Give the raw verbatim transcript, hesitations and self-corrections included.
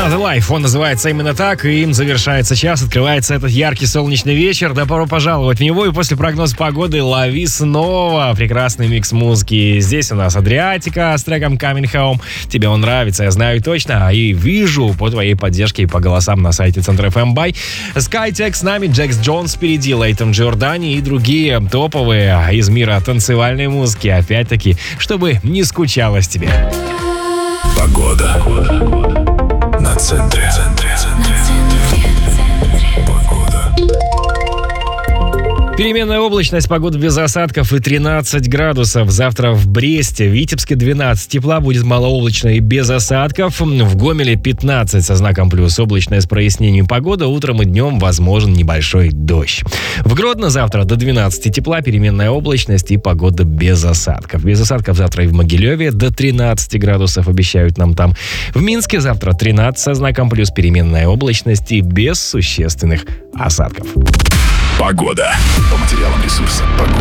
Another Life, он называется именно так, и им завершается час, открывается этот яркий солнечный вечер. Добро пожаловать в него, и после прогноза погоды лови снова прекрасный микс музыки. Здесь у нас Адриатика с треком Coming Home. Тебе он нравится, я знаю точно, и вижу по твоей поддержке и по голосам на сайте Центр эф эм Бай. Skytech с нами, Джекс Джонс впереди, Лейтон Джордани и другие топовые из мира танцевальной музыки. Опять-таки, чтобы не скучалось тебе. Погода. На центре. Погода. Переменная облачность, погода без осадков и тринадцать градусов. Завтра в Бресте, в Витебске двенадцать. Тепла, будет малооблачно и без осадков. В Гомеле пятнадцать со знаком плюс. Облачная с прояснением погода. Утром и днем возможен небольшой дождь. В Гродно завтра до двенадцати тепла, переменная облачность и погода без осадков. Без осадков завтра и в Могилеве до тринадцати градусов обещают нам там. В Минске завтра тринадцать со знаком плюс, переменная облачность и без существенных осадков. Погода. По материалам ресурса. Погода.